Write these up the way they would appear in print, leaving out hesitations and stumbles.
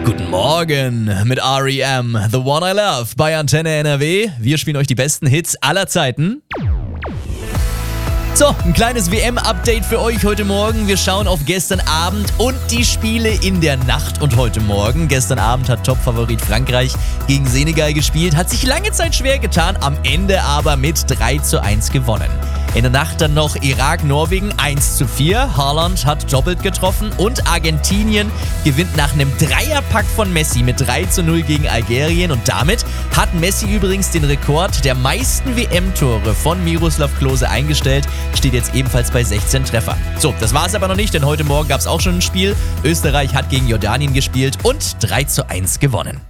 Guten Morgen mit R.E.M. The One I Love bei Antenne NRW. Wir spielen euch die besten Hits aller Zeiten. So, ein kleines WM-Update für euch heute Morgen. Wir schauen auf gestern Abend und die Spiele in der Nacht und heute Morgen. Gestern Abend hat Topfavorit Frankreich gegen Senegal gespielt, hat sich lange Zeit schwer getan, am Ende aber mit 3:1 gewonnen. In der Nacht dann noch Irak-Norwegen 1:4. Haaland hat doppelt getroffen und Argentinien gewinnt nach einem Dreierpack von Messi mit 3:0 gegen Algerien. Und damit hat Messi übrigens den Rekord der meisten WM-Tore von Miroslav Klose eingestellt. Steht jetzt ebenfalls bei 16 Treffern. So, das war es aber noch nicht, denn heute Morgen gab es auch schon ein Spiel. Österreich hat gegen Jordanien gespielt und 3:1 gewonnen.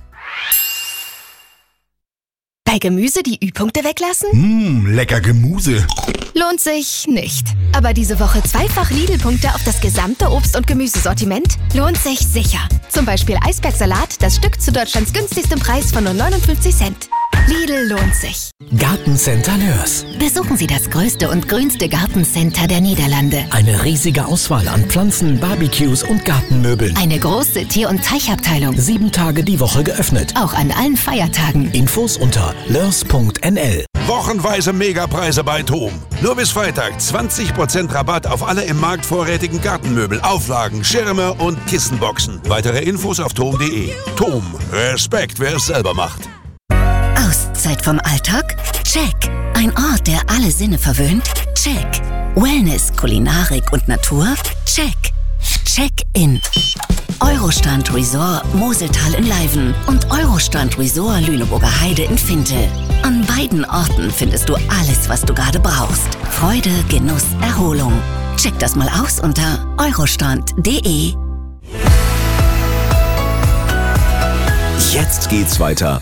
Bei Gemüse die Ü-Punkte weglassen? Lecker Gemüse. Lohnt sich nicht. Aber diese Woche zweifach Lidl-Punkte auf das gesamte Obst- und Gemüsesortiment? Lohnt sich sicher. Zum Beispiel Eisbergsalat, das Stück zu Deutschlands günstigstem Preis von nur 59 Cent. Lidl lohnt sich. Gartencenter Lörs. Besuchen Sie das größte und grünste Gartencenter der Niederlande. Eine riesige Auswahl an Pflanzen, Barbecues und Gartenmöbeln. Eine große Tier- und Teichabteilung. 7 Tage die Woche geöffnet. Auch an allen Feiertagen. Infos unter lörs.nl. Wochenweise Megapreise bei TOM. Nur bis Freitag 20% Rabatt auf alle im Markt vorrätigen Gartenmöbel, Auflagen, Schirme und Kissenboxen. Weitere Infos auf tom.de. TOM. Respekt, wer es selber macht. Auszeit vom Alltag? Check. Ein Ort, der alle Sinne verwöhnt? Check. Wellness, Kulinarik und Natur? Check. Check-in. Eurostrand Resort Moseltal in Leiven und Eurostrand Resort Lüneburger Heide in Finte. An beiden Orten findest du alles, was du gerade brauchst. Freude, Genuss, Erholung. Check das mal aus unter eurostrand.de. Jetzt geht's weiter